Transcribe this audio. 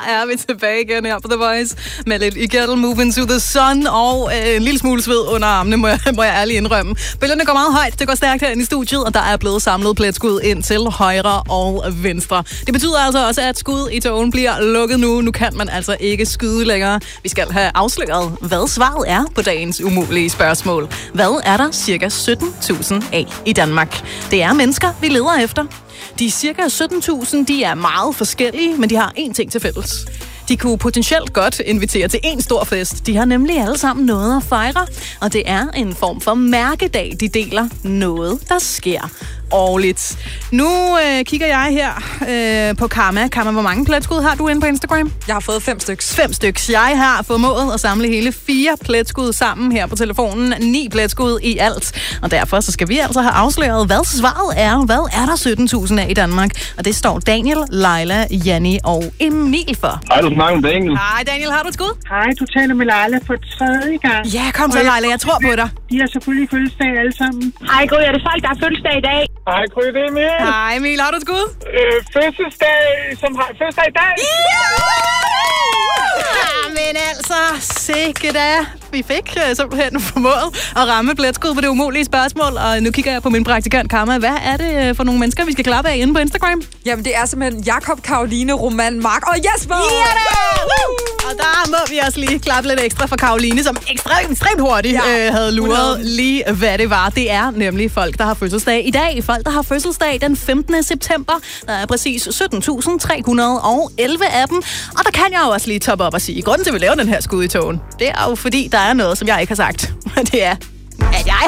er vi tilbage igen her på The Voice med lidt Igel, Move Into the Sun og en lille smule sved under armene, må jeg ærligt indrømme. Bølgerne går meget højt, det går stærkt herinde i studiet, og der er blevet samlet pletskud ind til højre og venstre. Det betyder altså også, at skud i togen bliver lukket nu. Nu kan man altså ikke skyde længere. Vi skal have afsløret, hvad svaret er på dagens umulige spørgsmål. Hvad er der cirka 17.000 af i Danmark? Det er mennesker, vi leder efter. De cirka 17.000, de er meget forskellige, men de har én ting til fælles. De kunne potentielt godt invitere til en stor fest. De har nemlig alle sammen noget at fejre, og det er en form for mærkedag, de deler noget, der sker årligt. Nu kigger jeg her på Karma. Karma, hvor mange pletskud har du inde på Instagram? Jeg har fået 5 styks. 5 styks. Jeg har formået at samle hele 4 pletskud sammen her på telefonen. 9 pletskud i alt. Og derfor så skal vi altså have afsløret, hvad svaret er. Hvad er der 17.000 af i Danmark? Og det står Daniel, Leila, Janni og Emil for. Hej, du snakker med Daniel. Hej Daniel, har du et skud? Hej, du taler med Leila for 3. gang. Ja, kom så Leila, jeg tror på dig. De har selvfølgelig fødselsdag alle sammen. Hej Gry, er det folk, der har fødselsdag i dag? Hej, Gry, det er Emil. Hej Emil, har du et skud? Fødselsdag, som har fødselsdag i dag. Men altså, sikke da. Vi fik simpelthen formået at ramme pletskud på det umulige spørgsmål, og nu kigger jeg på min praktikant Karma. Hvad er det for nogle mennesker, vi skal klappe af inde på Instagram? Jamen, det er simpelthen Jakob, Karoline, Roman, Mark og Jesper! Ja da! Og der må vi også lige klappe lidt ekstra for Karoline, som ekstremt hurtigt havde luret lige, hvad det var. Det er nemlig folk, der har fødselsdag i dag. Folk, der har fødselsdag den 15. september. Der er præcis 17.311 af dem. Og der kan jeg jo også lige toppe op og sige, grunden til, at vi laver den her skud i togen, det er jo fordi, der er noget, som jeg ikke har sagt. Det er, at jeg